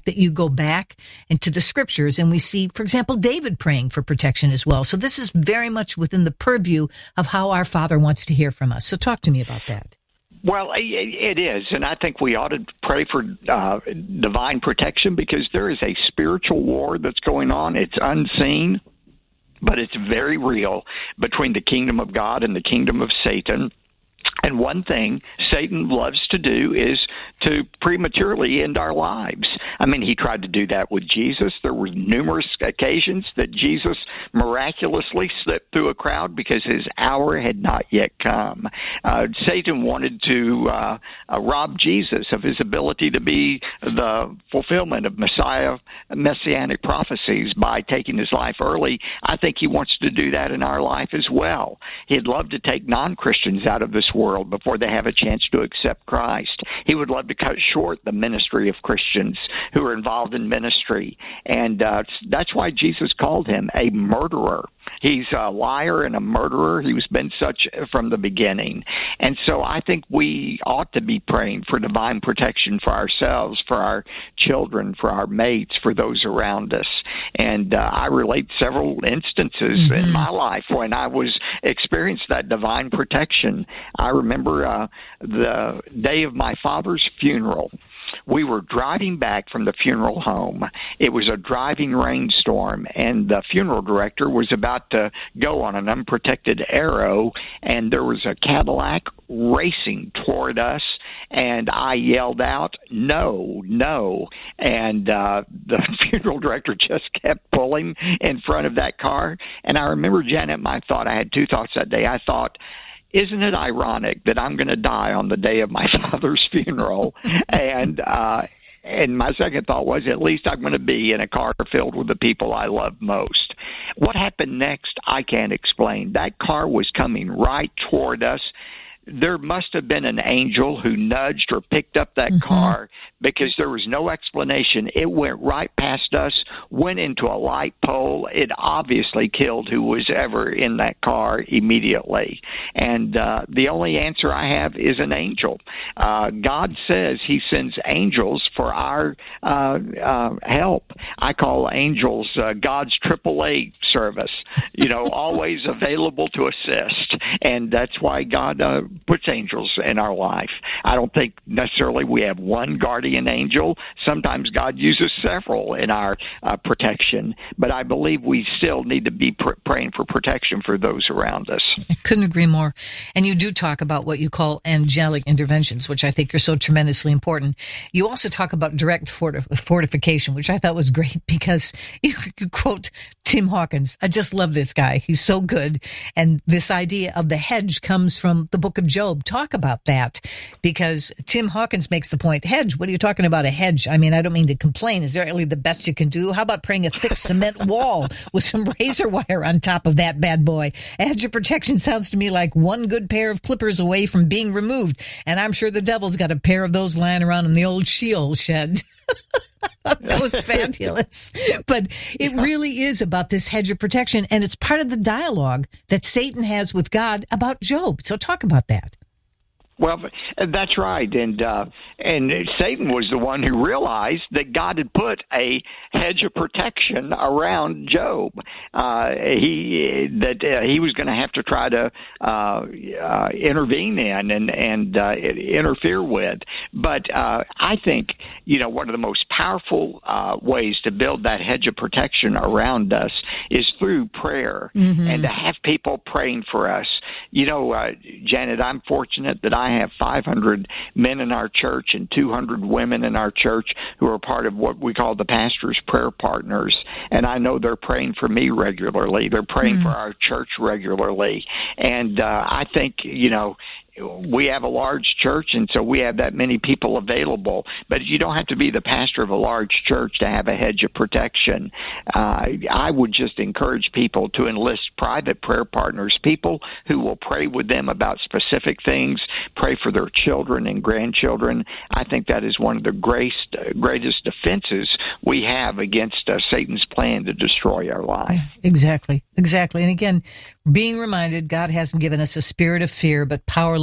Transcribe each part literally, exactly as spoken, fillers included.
fact that you go back into the scriptures and we see, for example, David praying for protection as well. So this is very much within the purview of how our Father wants to hear from us. So talk to me about that. Well, it is, and I think we ought to pray for uh, divine protection because there is a spiritual war that's going on. It's unseen, but it's very real between the kingdom of God and the kingdom of Satan. And one thing Satan loves to do is to prematurely end our lives. I mean, he tried to do that with Jesus. There were numerous occasions that Jesus miraculously slipped through a crowd because his hour had not yet come. Uh, Satan wanted to uh, uh, rob Jesus of his ability to be the fulfillment of Messiah messianic prophecies by taking his life early. I think he wants to do that in our life as well. He'd love to take non-Christians out of this world before they have a chance to accept Christ. He would love to cut short the ministry of Christians who are involved in ministry. And uh, that's why Jesus called him a murderer. He's a liar and a murderer. He's been such from the beginning. And so I think we ought to be praying for divine protection for ourselves, for our children, for our mates, for those around us. And uh, I relate several instances mm-hmm. in my life when I was experienced that divine protection. I remember uh, the day of my father's funeral. We were driving back from the funeral home. It was a driving rainstorm, and the funeral director was about to go on an unprotected arrow, and there was a Cadillac racing toward us, and I yelled out, "No, no," and uh, the funeral director just kept pulling in front of that car. And I remember, Janet, my thought, I had two thoughts that day. I thought, isn't it ironic that I'm going to die on the day of my father's funeral? and uh, and my second thought was, at least I'm going to be in a car filled with the people I love most. What happened next, I can't explain. That car was coming right toward us. There must have been an angel who nudged or picked up that mm-hmm. car because there was no explanation. It went right past us, went into a light pole. It obviously killed who was ever in that car immediately. And uh, the only answer I have is an angel. Uh, God says he sends angels for our uh, uh, help. I call angels uh, God's triple A service, you know, always available to assist. And that's why God uh, puts angels in our life. I don't think necessarily we have one guardian angel. Sometimes God uses several in our uh, protection, but I believe we still need to be pr- praying for protection for those around us. I couldn't agree more. And you do talk about what you call angelic interventions, which I think are so tremendously important. You also talk about direct fortif- fortification, which I thought was great because you could quote Tim Hawkins. I just love this guy. He's so good. And this idea of the hedge comes from the book of Job. Talk about that, because Tim Hawkins makes the point, hedge, what are you talking about, a hedge? I mean, I don't mean to complain. Is that really the best you can do? How about praying a thick cement wall with some razor wire on top of that bad boy? A hedge of protection sounds to me like one good pair of clippers away from being removed. And I'm sure the devil's got a pair of those lying around in the old Sheol shed. That was fabulous. But it really is about this hedge of protection, and it's part of the dialogue that Satan has with God about Job. So talk about that. Well, that's right, and uh, and Satan was the one who realized that God had put a hedge of protection around Job. Uh, he that uh, he was going to have to try to uh, uh, intervene in and and uh, interfere with. But uh, I think you know one of the most powerful uh, ways to build that hedge of protection around us is through prayer, mm-hmm. and to have people praying for us. You know, uh, Janet, I'm fortunate that I I have five hundred men in our church and two hundred women in our church who are part of what we call the pastor's prayer partners. And I know they're praying for me regularly. They're praying mm. for our church regularly. And uh, I think, you know, we have a large church, and so we have that many people available. But you don't have to be the pastor of a large church to have a hedge of protection. Uh, I would just encourage people to enlist private prayer partners, people who will pray with them about specific things, pray for their children and grandchildren. I think that is one of the greatest, uh, greatest defenses we have against uh, Satan's plan to destroy our life. Exactly, exactly. And again, being reminded God hasn't given us a spirit of fear, but power,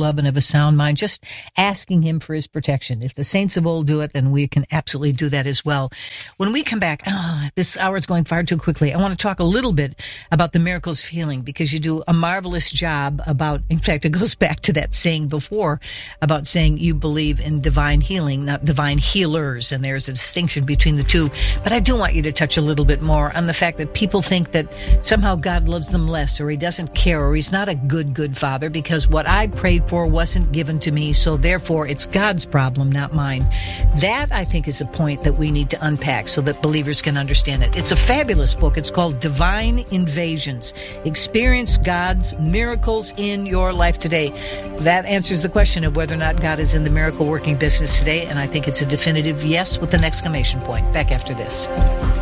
love and of a sound mind, just asking him for his protection. If the saints of old do it, then we can absolutely do that as well. When we come back, oh, this hour is going far too quickly. I want to talk a little bit about the miracles of healing, because you do a marvelous job about, in fact, it goes back to that saying before about saying you believe in divine healing, not divine healers, and there's a distinction between the two. But I do want you to touch a little bit more on the fact that people think that somehow God loves them less, or he doesn't care, or he's not a good, good father because what I prayed for wasn't given to me, so therefore it's God's problem, not mine. That, I think, is a point that we need to unpack so that believers can understand it. It's a fabulous book. It's called Divine Invasions. Experience God's miracles in your life today. That answers the question of whether or not God is in the miracle working business today, and I think it's a definitive yes with an exclamation point. Back after this.